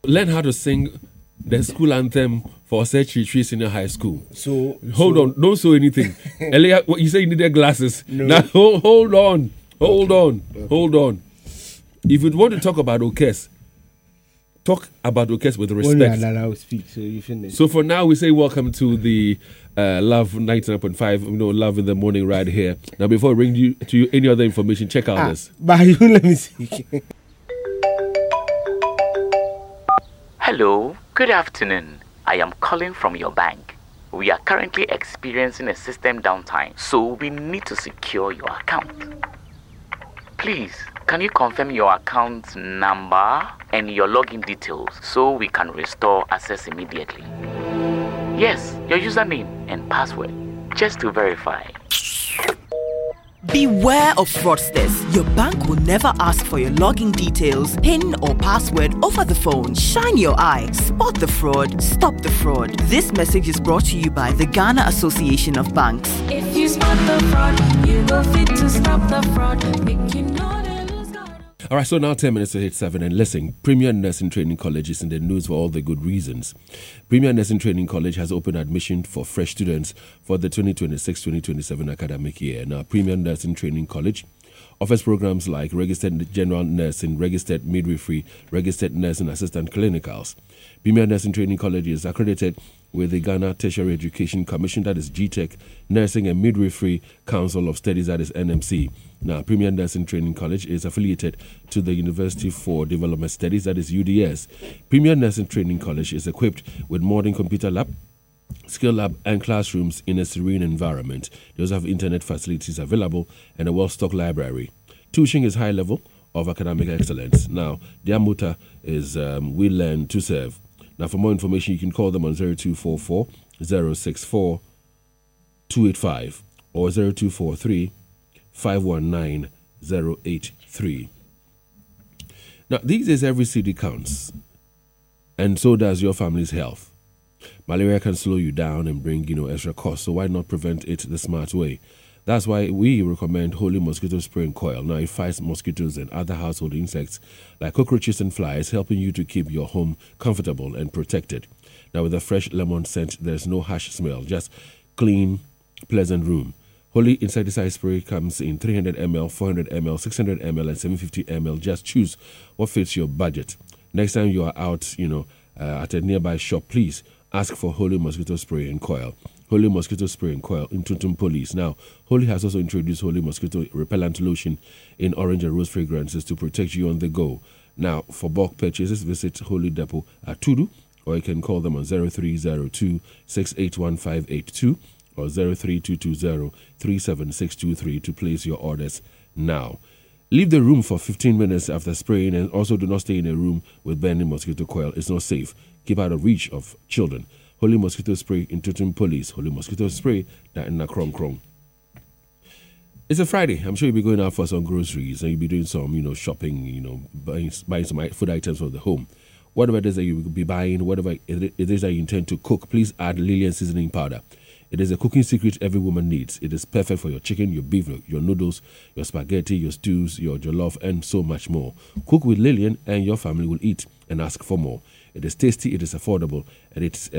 Learn how to sing the school anthem for Secretary Tree Senior High School. So hold on, don't sew anything. Earlier, you say you needed glasses. No. Now hold on. If you want to talk about Okes, talk about Okes with respect. I will speak, so you finish. So for now, we say welcome to the Love 99.5, Love in the Morning right here. Now, before I bring you to you any other information, check out this. But let me see. Hello, good afternoon. I am calling from your bank. We are currently experiencing a system downtime, so we need to secure your account. Please, can you confirm your account number and your login details so we can restore access immediately? Yes, your username and password, just to verify. Beware of fraudsters. Your bank will never ask for your login details, PIN or password over the phone. Shine your eye. Spot the fraud. Stop the fraud. This message is brought to you by the Ghana Association of Banks. If you spot the fraud, you go fit to stop the fraud. Make you know they lose God. All right, so now 10 minutes to hit 7. And listen, Premier Nursing Training College is in the news for all the good reasons. Premier Nursing Training College has opened admission for fresh students for the 2026-2027 academic year. Now, Premier Nursing Training College offers programs like registered general nursing, registered midwifery, registered nursing assistant clinicals. Premier Nursing Training College is accredited with the Ghana Tertiary Education Commission, that is GTEC, Nursing and Midwifery Council of Studies, that is NMC. Now, Premier Nursing Training College is affiliated to the University for Development Studies, that is UDS. Premier Nursing Training College is equipped with modern computer lab, skill lab and classrooms in a serene environment. They also have internet facilities available and a well-stocked library. Tuition is high level of academic excellence. Now, their motto is we learn to serve. Now, for more information, you can call them on 0244 064 285 or 0243 519 083. Now, these days, every city counts, and so does your family's health. Malaria can slow you down and bring, extra costs, so why not prevent it the smart way? That's why we recommend Holy Mosquito Spray and Coil. Now, it fights mosquitoes and other household insects like cockroaches and flies, helping you to keep your home comfortable and protected. Now, with a fresh lemon scent, there's no harsh smell, just clean, pleasant room. Holy Insecticide Spray comes in 300 ml, 400 ml, 600 ml, and 750 ml. Just choose what fits your budget. Next time you are out, at a nearby shop, please ask for Holy Mosquito Spray and Coil. Holy Mosquito Spray and Coil in Tuntum Police. Now, Holy has also introduced Holy Mosquito Repellent Lotion in orange and rose fragrances to protect you on the go. Now, for bulk purchases, visit Holy Depot at Tudu, or you can call them on 0302 681582 or 03220 37623 to place your orders now. Leave the room for 15 minutes after spraying, and also do not stay in a room with burning mosquito coil. It's not safe. Keep out of reach of children. Holy Mosquito Spray in Tutum Police. Holy Mosquito Spray that in a Krom. It's a Friday. I'm sure you'll be going out for some groceries and you'll be doing some, shopping, buying some food items for the home. Whatever it is that you will be buying, whatever it is that you intend to cook, please add Lillian seasoning powder. It is a cooking secret every woman needs. It is perfect for your chicken, your beef, your noodles, your spaghetti, your stews, your jollof, and so much more. Cook with Lillian and your family will eat and ask for more. It is tasty, it is affordable, and it's